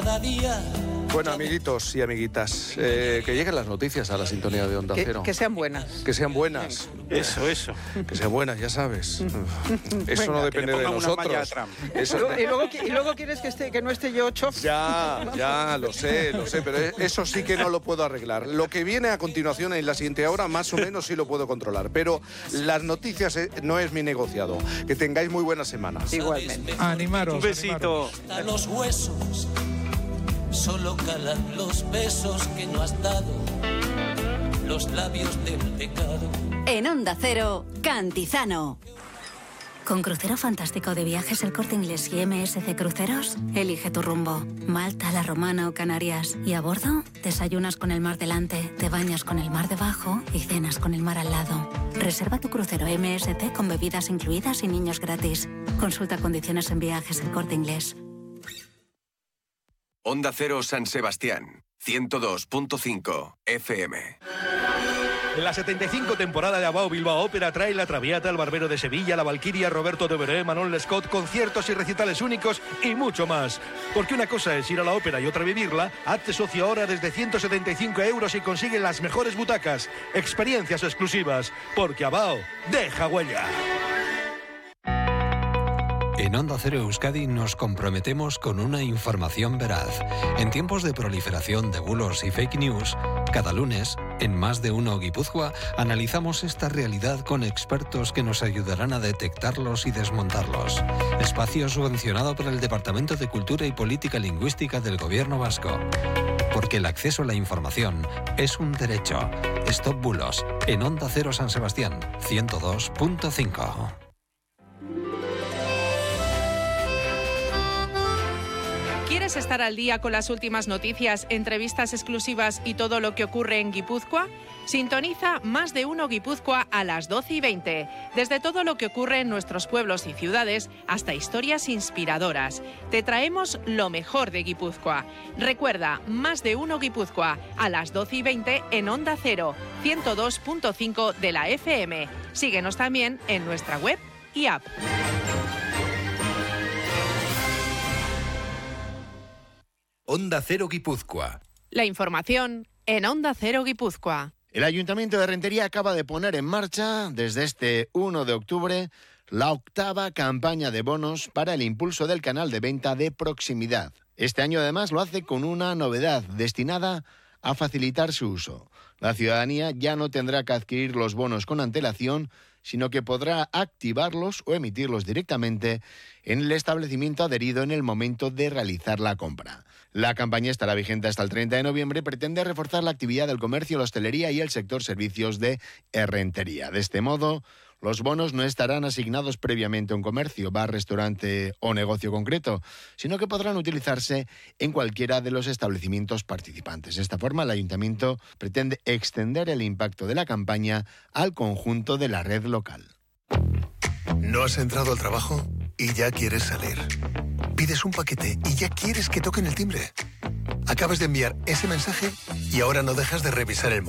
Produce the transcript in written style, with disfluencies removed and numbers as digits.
cada día. Bueno, amiguitos y amiguitas, que lleguen las noticias a la sintonía de Onda Cero. Que sean buenas. Que sean buenas. Eso. Que sean buenas, ya sabes. Eso Venga, no depende de nosotros. Y luego quieres que no esté yo chof. Ya, lo sé, pero eso sí que no lo puedo arreglar. Lo que viene a continuación en la siguiente hora, más o menos sí lo puedo controlar. Pero las noticias no es mi negociado. Que tengáis muy buenas semanas. Igualmente. Animaros. Un besito. A los huesos, solo calan los besos que no has dado, los labios del pecado. En Onda Cero, Cantizano. Con Crucero Fantástico de Viajes El Corte Inglés y MSC Cruceros, elige tu rumbo. Malta, La Romana o Canarias. Y a bordo, desayunas con el mar delante, te bañas con el mar debajo y cenas con el mar al lado. Reserva tu crucero MSC con bebidas incluidas y niños gratis. Consulta condiciones en Viajes El Corte Inglés. Onda Cero San Sebastián, 102.5 FM. La 75 temporada de Abao Bilbao Ópera trae La Traviata, El Barbero de Sevilla, La Valquiria, Roberto de Veré, Manon Lescaut, conciertos y recitales únicos y mucho más. Porque una cosa es ir a la ópera y otra vivirla. Hazte socio ahora desde 175 € y consigue las mejores butacas. Experiencias exclusivas. Porque Abao deja huella. En Onda Cero Euskadi nos comprometemos con una información veraz. En tiempos de proliferación de bulos y fake news, cada lunes, en Más de Uno Guipúzcoa, analizamos esta realidad con expertos que nos ayudarán a detectarlos y desmontarlos. Espacio subvencionado por el Departamento de Cultura y Política Lingüística del Gobierno Vasco. Porque el acceso a la información es un derecho. Stop bulos, en Onda Cero San Sebastián, 102.5. ¿Quieres estar al día con las últimas noticias, entrevistas exclusivas y todo lo que ocurre en Guipúzcoa? Sintoniza Más de Uno Guipúzcoa a las 12:20. Desde todo lo que ocurre en nuestros pueblos y ciudades hasta historias inspiradoras. Te traemos lo mejor de Guipúzcoa. Recuerda, Más de Uno Guipúzcoa a las 12:20 en Onda Cero, 102.5 de la FM. Síguenos también en nuestra web y app. Onda Cero Guipúzcoa. La información en Onda Cero Guipúzcoa. El Ayuntamiento de Rentería acaba de poner en marcha, desde este 1 de octubre, la 8ª campaña de bonos para el impulso del canal de venta de proximidad. Este año además lo hace con una novedad destinada a facilitar su uso. La ciudadanía ya no tendrá que adquirir los bonos con antelación, sino que podrá activarlos o emitirlos directamente en el establecimiento adherido en el momento de realizar la compra. La campaña estará vigente hasta el 30 de noviembre y pretende reforzar la actividad del comercio, la hostelería y el sector servicios de Rentería. De este modo, los bonos no estarán asignados previamente a un comercio, bar, restaurante o negocio concreto, sino que podrán utilizarse en cualquiera de los establecimientos participantes. De esta forma, el Ayuntamiento pretende extender el impacto de la campaña al conjunto de la red local. ¿No has entrado al trabajo y ya quieres salir? Pides un paquete y ya quieres que toquen el timbre. Acabas de enviar ese mensaje y ahora no dejas de revisar el móvil.